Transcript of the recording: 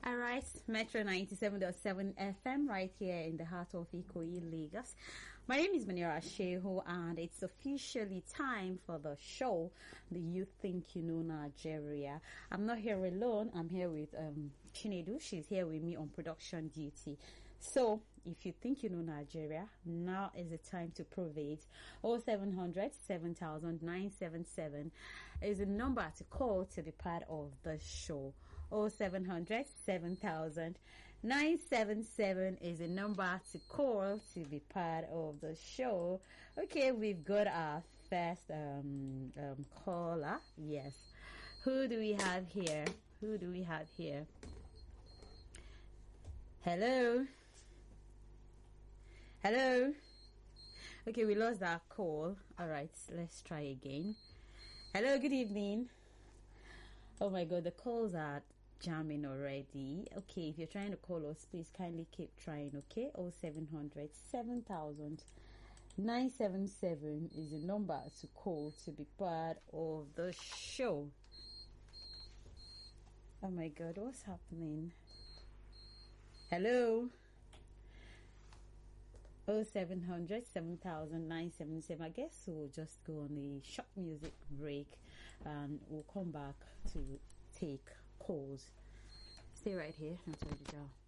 All right, Metro 97.7 FM right here in the heart of Ikoyi, Lagos. My name is Manira Shehu and it's officially time for the show, the You Think You Know Nigeria. I'm not here alone, I'm here with Chinedu. She's here with me on production duty. So, if you think you know Nigeria, now is the time to prove it. 0700 7977 is the number to call to be part of the show. 0700 7977 is the number to call to be part of the show. Okay, we've got our first caller. Yes. Who do we have here? Hello? Hello? Okay, we lost that call. Alright, let's try again. Hello, good evening. Oh my god, the calls are jamming already. Okay, if you're trying to call us, please kindly keep trying, okay? 0700 7977 is the number to call to be part of the show. Oh my god, what's happening? Hello? 0700 7977. I guess we'll just go on a short music break and we'll come back to take calls. Stay right here. I'll tell you,